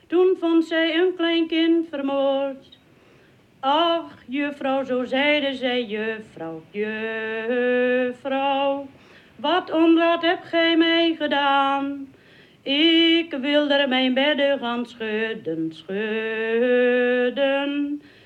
Toen vond zij een klein kind vermoord. Ach, juffrouw, zo zeide zij, juffrouw, juffrouw, wat onraad hebt gij mij gedaan? Ik wil er mijn bedden gaan schudden, schudden.